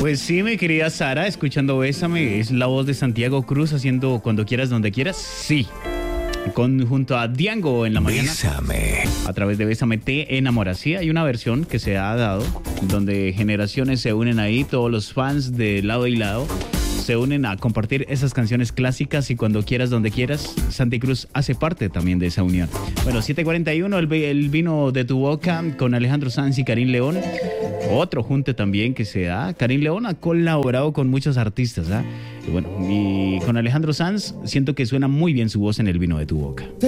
Pues sí, mi querida Sara, escuchando Bésame, es la voz de Santiago Cruz haciendo Cuando quieras, donde quieras. Sí. Junto a Diango en la mañana. Bésame. A través de Bésame te enamoras. Sí, hay una versión que se ha dado donde generaciones se unen ahí, todos los fans de lado y lado se unen a compartir esas canciones clásicas y Cuando quieras, donde quieras. Santi Cruz hace parte también de esa unión. Bueno, 7:41, el vino de tu boca con Alejandro Sanz y Karim León. Otro junte también que se da. Karim León ha colaborado con muchos artistas, ¿ah? Y bueno, y con Alejandro Sanz siento que suena muy bien su voz en el vino de tu boca.